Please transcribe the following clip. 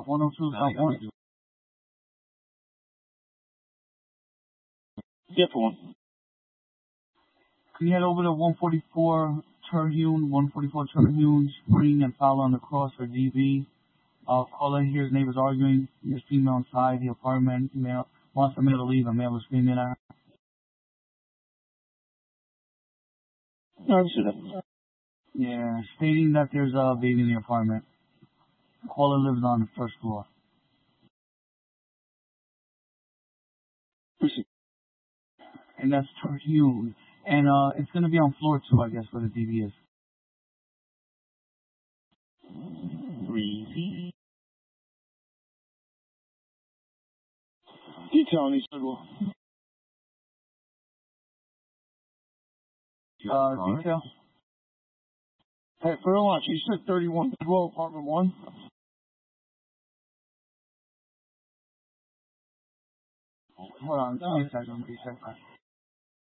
102.1. Different one. Can you head over to 144 Terhune, Spring and Fowler on the cross for DV? Caller hears neighbors arguing. There's female inside the apartment. Male wants the male to leave. A male is screaming at her. No, I see that. Yeah, stating that there's a baby in the apartment. Caller lives on the first floor. And that's Terhune. And it's going to be on floor 2, I guess, where the DV is. Breezy. Detail on each sidewalk. Detail? Hey, for the launch, you said 31 Bidwell, apartment 1? Hold on, give me a second.